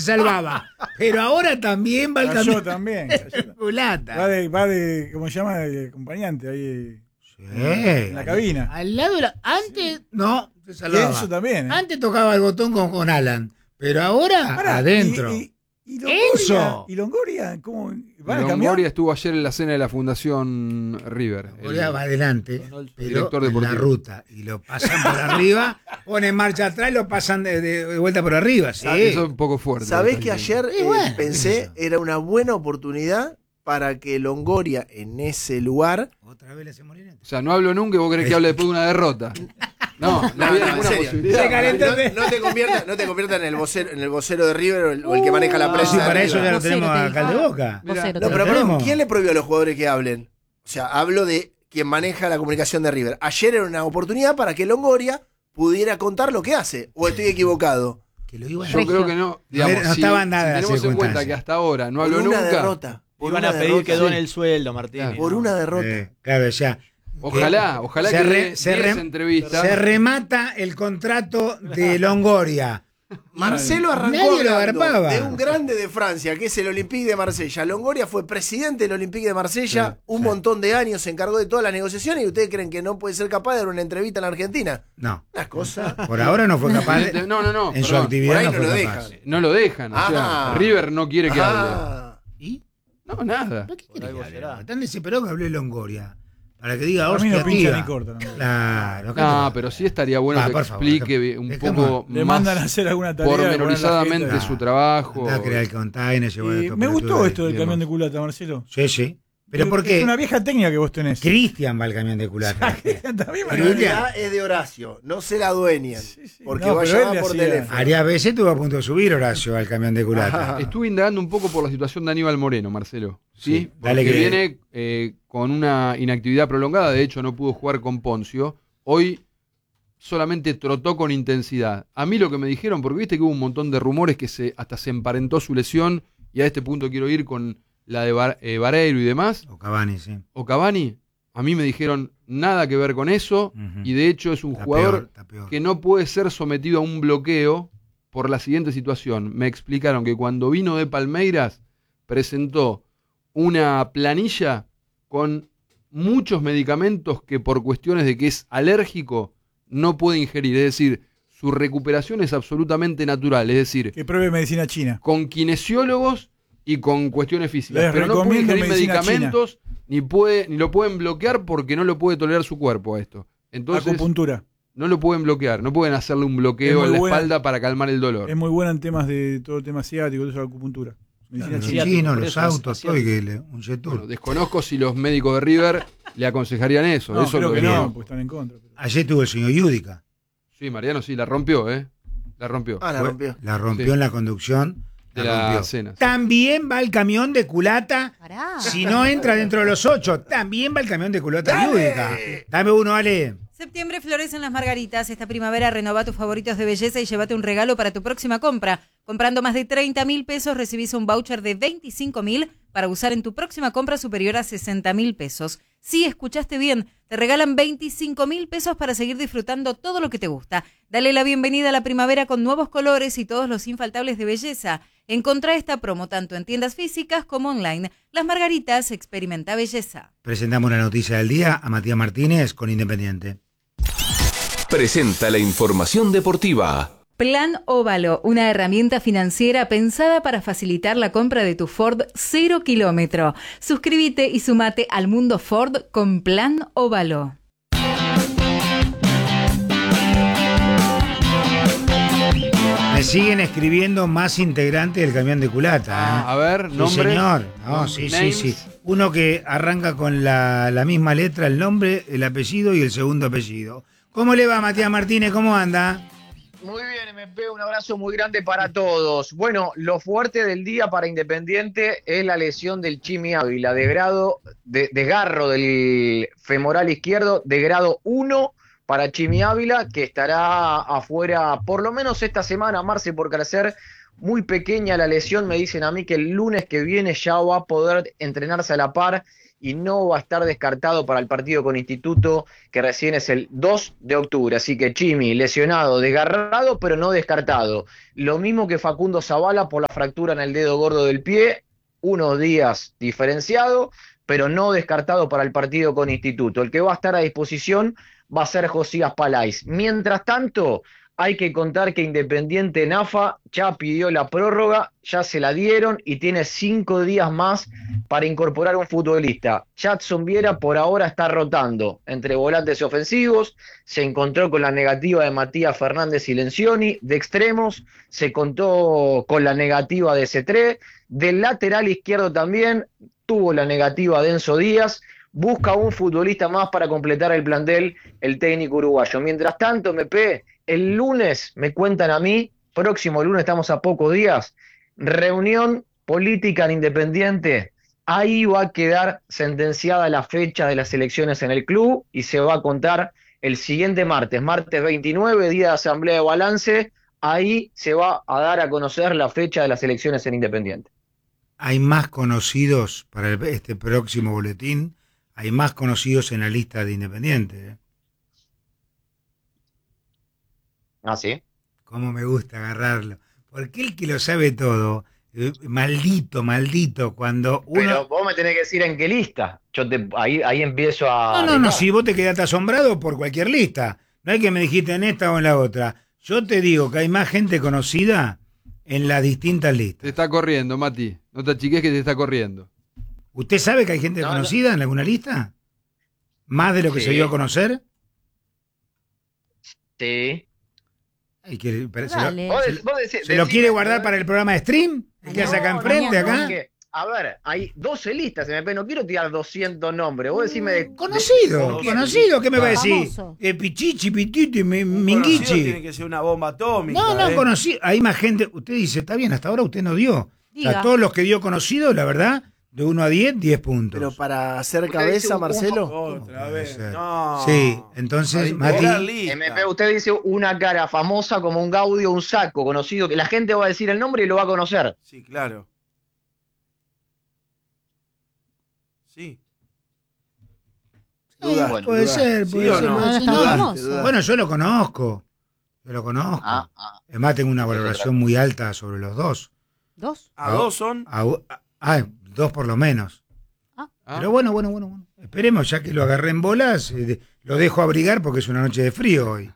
salvaba. Pero ahora también va el Cayó camión también. de culata. Va de, ¿cómo se llama? De acompañante ahí Sí. en la cabina. Al lado de la... Antes, no, se Y salvaba. eso también. Antes tocaba el botón con Alan, pero ahora Pará, adentro. Y Longoria, ¡Eso! ¿Y Longoria? ¿Cómo? ¿Va al Longoria camión? estuvo ayer en la cena de la Fundación River. Longoria va adelante, pero director en la deportivo. ruta. Y lo pasan por arriba, ponen marcha atrás y lo pasan de vuelta por arriba. Sí. Eso es un poco fuerte. ¿Sabés que ayer Y bueno, qué sé pensé yo. era una buena oportunidad para que Longoria en ese lugar... Otra vez le hacemos molinete. O sea, no hablo nunca y vos querés que hable después de una derrota. No había en ninguna serio. posibilidad. Se calentó. No te conviertas en el vocero de River o el que maneja la prensa. Sí, de para River. eso ya lo Vocero, tenemos te acá al de dijo. Boca. Mira, Vocero, No, pero tenemos. perdón, ¿quién le prohibió a los jugadores que hablen? O sea, hablo de quien maneja la comunicación de River. Ayer era una oportunidad para que Longoria pudiera contar lo que hace. ¿O estoy equivocado? Que lo iban a Yo creo que no. Digamos, no estaban dadas las tenemos en cuenta circunstancias. que hasta ahora no Por habló una nunca. derrota. Por Iban una a pedir derrota. que done sí. el sueldo, Martínez. Por una derrota. Claro, ya. Ojalá Se que re- dé se 10 re- entrevistas. Se remata el contrato de Longoria. Marcelo arrancó Nadie lo hablando agarpaba. de un grande de Francia, que es el Olympique de Marsella. Longoria fue presidente del Olympique de Marsella Sí, un sí. montón de años, se encargó de todas las negociaciones y ustedes creen que no puede ser capaz de dar una entrevista en la Argentina. No. Las cosas. Por ahora no fue capaz. No. En su perdón. actividad Por ahí no no fue lo capaz. dejan. No lo dejan. O sea, Ah. River no quiere que hable. Ah. ¿Y? No, nada. ¿Por qué quiere algo que hable? será. Tan desesperado que hablé Longoria. Para que diga, A mí hostia, no pincha tía. ni corta. No. Claro. No, pero sí estaría bueno que por favor, explique un dejemos- poco Le mandan a más hacer alguna tarea. pormenorizadamente gente. su trabajo. Andá a crear el container, llevar la Me temperatura gustó de- esto del camión de culata, Marcelo. Sí, sí. ¿Pero por Es qué? una vieja técnica que vos tenés. Cristian va al camión de culata. También En me realidad es de Horacio, no se la adueñan. Porque No, va a pero él llamar le por hacía- teléfono. Varias veces estuvo a punto de subir Horacio al camión de culata. Estuve indagando un poco por la situación de Aníbal Moreno, Marcelo. Sí, Sí, dale porque que- viene con una inactividad prolongada. De hecho, no pudo jugar con Poncio. Hoy solamente trotó con intensidad. A mí lo que me dijeron, porque viste que hubo un montón de rumores que hasta se emparentó su lesión, y a este punto quiero ir con la de Vareiro y demás, O Cavani, sí. o Cavani. A mí me dijeron nada que ver con eso, Ujú. y de hecho es un Está jugador peor, está peor. que no puede ser sometido a un bloqueo por la siguiente situación. Me explicaron que cuando vino de Palmeiras presentó una planilla con muchos medicamentos que por cuestiones de que es alérgico no puede ingerir. Es decir, su recuperación es absolutamente natural. Es decir, Que pruebe medicina china. con kinesiólogos y con cuestiones físicas. Les Pero no puede recomiendo ingerir medicina medicamentos ni lo pueden bloquear porque no lo puede tolerar su cuerpo a esto. Entonces, Acupuntura. no lo pueden bloquear, no pueden hacerle un bloqueo Es en muy la buena. espalda para calmar el dolor. Es muy buena en temas de todo el tema asiático, todo eso, acupuntura. Medicina Los china. asiático, chinos, por los eso es autos, todo, y asiático. que un Jetour. Bueno, desconozco si los médicos de River le aconsejarían eso. No, Eso creo lo que digo. no, porque están en contra. pero- Ayer tuvo el señor Yudica. Sí, Mariano sí, la rompió, ¿eh? La rompió. Ah, la rompió. La rompió Sí. en la conducción. de La la rompió. cena. También va el camión de culata. Pará. Si no entra dentro de los 8, también va el camión de culata Yudica. Dame uno, Ale. Septiembre florecen las margaritas. Esta primavera renova tus favoritos de belleza y llévate un regalo para tu próxima compra. Comprando más de 30.000 pesos recibís un voucher de 25.000 para usar en tu próxima compra superior a 60.000 pesos. Sí, escuchaste bien. Te regalan 25.000 pesos para seguir disfrutando todo lo que te gusta. Dale la bienvenida a la primavera con nuevos colores y todos los infaltables de belleza. Encontrá esta promo tanto en tiendas físicas como online. Las Margaritas, experimenta belleza. Presentamos la noticia del día a Matías Martínez con Independiente. Presenta la información deportiva. Plan Óvalo, una herramienta financiera pensada para facilitar la compra de tu Ford 0 kilómetro. Suscríbete y sumate al mundo Ford con Plan Óvalo. Me siguen escribiendo más integrantes del camión de culata. ¿eh? A ver, Sí, nombre. señor. No, sí, sí, Names. sí. Uno que arranca con la misma letra, el nombre, el apellido y el segundo apellido. ¿Cómo le va, Matías Martínez? ¿Cómo anda? Muy bien, MP, un abrazo muy grande para todos. Bueno, lo fuerte del día para Independiente es la lesión del Chimi Ávila, de grado, desgarro del femoral izquierdo, de grado 1 para Chimi Ávila, que estará afuera por lo menos esta semana, Marce, porque al ser muy pequeña la lesión, me dicen a mí que el lunes que viene ya va a poder entrenarse a la par y no va a estar descartado para el partido con Instituto, que recién es el 2 de octubre. Así que Chimi, lesionado, desgarrado, pero no descartado. Lo mismo que Facundo Zavala por la fractura en el dedo gordo del pie, unos días diferenciado, pero no descartado para el partido con Instituto. El que va a estar a disposición va a ser Josías Palais. Mientras tanto, hay que contar que Independiente Nafa ya pidió la prórroga, ya se la dieron y tiene 5 días más para incorporar un futbolista. Jadson Viera por ahora está rotando entre volantes ofensivos, se encontró con la negativa de Matías Fernández y Lencioni, de extremos se contó con la negativa de C3, del lateral izquierdo también tuvo la negativa de Enzo Díaz, busca un futbolista más para completar el plantel el técnico uruguayo. Mientras tanto, MP, el lunes, me cuentan a mí, próximo lunes, estamos a pocos días, reunión política en Independiente, ahí va a quedar sentenciada la fecha de las elecciones en el club y se va a contar el siguiente martes 29, día de asamblea de balance, ahí se va a dar a conocer la fecha de las elecciones en Independiente. Hay más conocidos para este próximo boletín, hay más conocidos en la lista de Independiente. ¿Ah, sí? Cómo me gusta agarrarlo. Porque el que lo sabe todo, maldito, cuando uno... Pero vos me tenés que decir en qué lista. Ahí empiezo a... No, si vos te quedaste asombrado por cualquier lista. No hay que me dijiste en esta o en la otra. Yo te digo que hay más gente conocida en las distintas Te listas. está corriendo, Mati. No te achiques que te está corriendo. ¿Usted sabe que hay gente conocida en alguna lista? ¿Más de lo que se dio a conocer? Sí. Ay, pero Dale. ¿se lo quiere guardar para el programa de stream? ¿El que hace acá enfrente, acá? Porque, a ver, hay 12 listas, MP, no quiero tirar 200 nombres. Vos decime... Conocido, ¿qué me va a decir? Famoso. Pichichi, Pititi, Conocido Minguichi. tiene que ser una bomba atómica. No, conocido. Hay más gente. Usted dice, está bien, hasta ahora usted no dio. O Diga. sea, todos los que dio conocido, la verdad, de 1 a 10, 10 puntos. Pero para hacer Usted cabeza, dice Marcelo. Otra puede vez. ser. No. Sí, entonces, Mati. MP, usted dice una cara famosa como un Gaudio, un Saco, conocido, que la gente va a decir el nombre y lo va a conocer. Sí, claro. Sí. Dudas. Bueno, Puede ser, ¿Sí puede o ser. no? puede ser. Está Dudas. famoso. Bueno, yo lo conozco. Ah, Además, tengo una valoración muy alta sobre los dos. ¿2? ¿A dos son? 2 por lo menos. Ah, Pero bueno. Esperemos, ya que lo agarré en bolas, lo dejo abrigar porque es una noche de frío hoy.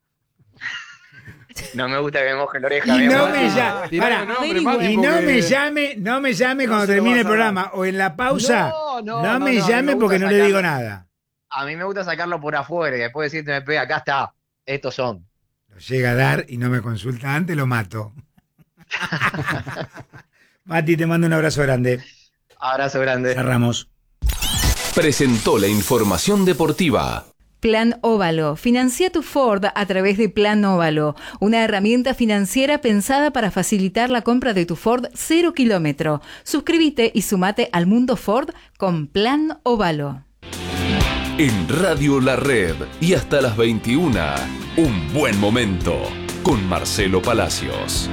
no me gusta que me mojen la oreja. Y mi no amor. me llame, tirá pará, el nombre, averigüe. Mati, y no porque- me llame No cuando se lo termine vas el a programa o en la pausa. No me llame me porque gusta no le digo sacarlo. nada. A mí me gusta sacarlo por afuera y después decirte, MP, acá está, estos son. Lo llega a dar y no me consulta antes, lo mato. Mati, te mando un abrazo grande. Abrazo grande. Cerramos. Presentó la información deportiva. Plan Óvalo. Financia tu Ford a través de Plan Óvalo, una herramienta financiera pensada para facilitar la compra de tu Ford 0 kilómetro. Suscríbete y sumate al mundo Ford con Plan Óvalo. En Radio La Red y hasta las 21. Un buen momento con Marcelo Palacios.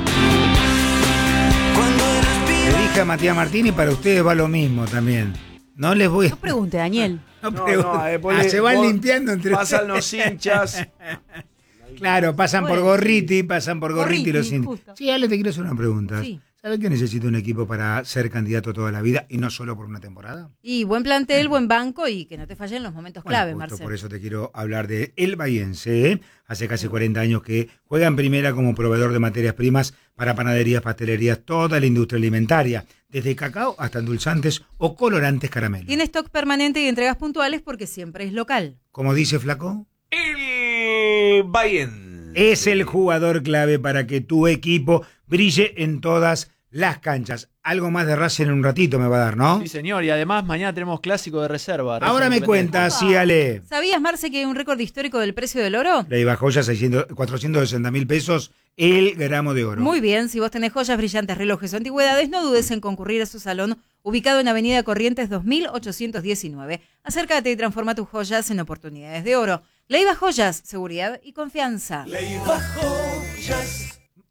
Le dije a Matías Martínez, para ustedes va lo mismo también. No les voy No pregunte, Daniel. No No, pregunte. ponle- Se van vos- limpiando entre Pasan ustedes. los hinchas. Claro, pasan por Bueno. Gorriti, y los Gorriti, hinchas. justo. Sí, Ale, te quiero hacer una pregunta. Sí. ¿Sabes que necesito un equipo para ser candidato toda la vida y no solo por una temporada? Y buen plantel, buen banco y que no te fallen los momentos Bueno, clave, justo Marcelo. por eso te quiero hablar de El Bahiense, ¿eh? Hace casi 40 años que juega en primera como proveedor de materias primas para panaderías, pastelerías, toda la industria alimentaria, desde cacao hasta endulzantes o colorantes caramelos. Tiene stock permanente y entregas puntuales porque siempre es local. Como dice Flaco, El Bayern. es el jugador clave para que tu equipo brille en todas las canchas. Algo más de Racing en un ratito me va a dar, ¿no? Sí, señor. Y además mañana tenemos clásico de reserva. Ahora me cuentas, sí, Ale. ¿Sabías, Marce, que hay un récord histórico del precio del oro? Le iba joya 460.000 pesos el gramo de oro. Muy bien, si vos tenés joyas, brillantes, relojes o antigüedades, no dudes en concurrir a su salón ubicado en Avenida Corrientes 2819. Acércate y transforma tus joyas en oportunidades de oro. Leiva Joyas, seguridad y confianza.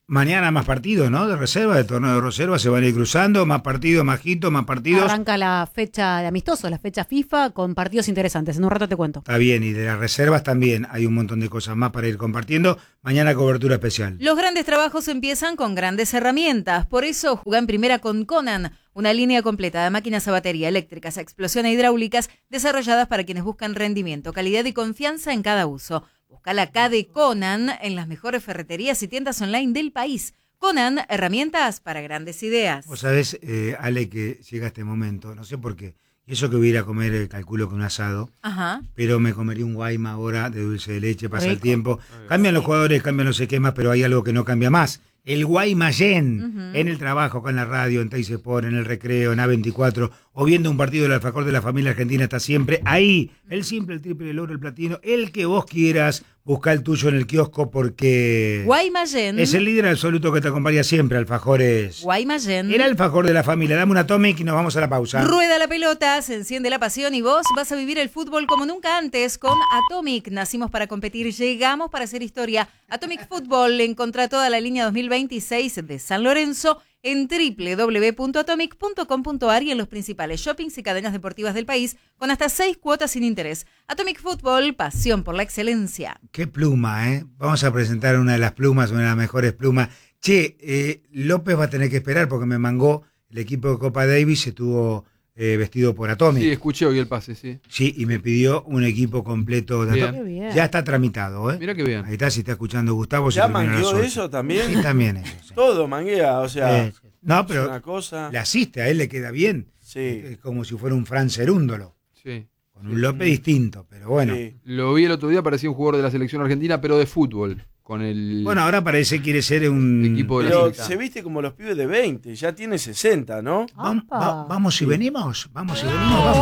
Mañana más partidos, ¿no? De reserva, de torneo de reserva, se van a ir cruzando, más partidos, más hitos, más partidos. Arranca la fecha de amistosos, la fecha FIFA, con partidos interesantes. En un rato te cuento. Está bien, y de las reservas también hay un montón de cosas más para ir compartiendo. Mañana cobertura especial. Los grandes trabajos empiezan con grandes herramientas. Por eso juega en primera con Conan, una línea completa de máquinas a batería, eléctricas, a explosión e hidráulicas desarrolladas para quienes buscan rendimiento, calidad y confianza en cada uso. Busca la K de Conan en las mejores ferreterías y tiendas online del país. Conan, herramientas para grandes ideas. Vos sabés, Ale, que llega este momento, no sé por qué, y eso que voy a ir a comer, calculo que un asado, Ajá. pero me comería un guayma ahora de dulce de leche, pasa el Rico. tiempo, cambian los jugadores, cambian los esquemas, pero hay algo que no cambia más. El Guaymallén, en el trabajo, con la radio, en Teis Sport, en el recreo, en A24, o viendo un partido del alfajor de la familia argentina, está siempre ahí. El simple, el triple, el oro, el platino, el que vos quieras, busca el tuyo en el kiosco porque Guaymallén. es el líder absoluto que te acompaña siempre, alfajores. Guaymallén. El alfajor de la familia. Dame un Atomic y nos vamos a la pausa. Rueda la pelota, se enciende la pasión y vos vas a vivir el fútbol como nunca antes con Atomic. Nacimos para competir, llegamos para hacer historia. Atomic Fútbol, encontrá toda la línea 2026 de San Lorenzo en www.atomic.com.ar y en los principales shoppings y cadenas deportivas del país con hasta 6 cuotas sin interés. Atomic Fútbol, pasión por la excelencia. Qué pluma, ¿eh? Vamos a presentar una de las plumas, una de las mejores plumas. Che, López va a tener que esperar porque me mangó el equipo de Copa Davis, estuvo vestido por Atomic. Sí, escuché hoy el pase, sí. Sí, y me pidió un equipo completo de Bien. Atomic. Qué bien. Ya está tramitado, ¿eh? Mirá qué bien. Ahí está, si está escuchando Gustavo. se ¿Ya terminó las mangueó ocho. eso también? Sí, también eso. Sí. Todo manguea, o sea, No, es pero una cosa. le asiste, a él le queda bien. Sí, Es como si fuera un Fran Cerúndolo, Sí. con un López distinto, pero bueno. sí. Lo vi el otro día, parecía un jugador de la selección argentina, pero de fútbol. Con el Bueno, ahora parece que quiere ser un equipo de la Pero selección. se viste como los pibes de 20, ya tiene 60, ¿no? Vamos y Sí. venimos, vamos y venimos, vamos.